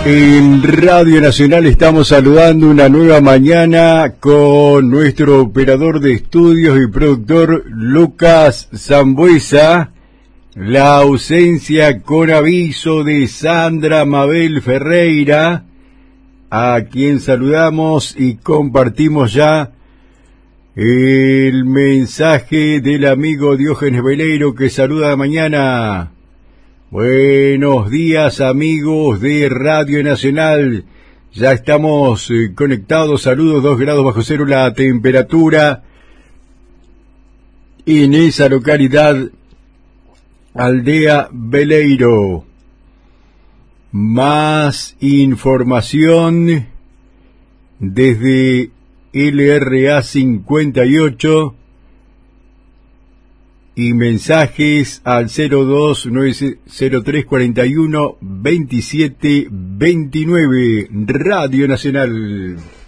En Radio Nacional estamos saludando una nueva mañana con nuestro operador de estudios y productor Lucas Zambuesa. La ausencia con aviso de Sandra Mabel Ferreira, a quien saludamos y compartimos ya el mensaje del amigo Diógenes Veleiro, que saluda mañana. Buenos días, amigos de Radio Nacional. Ya estamos conectados. Saludos, 2 grados bajo cero la temperatura en esa localidad, Aldea Veleiro. Más información desde LRA 58 y mensajes al 02903412729. Radio Nacional.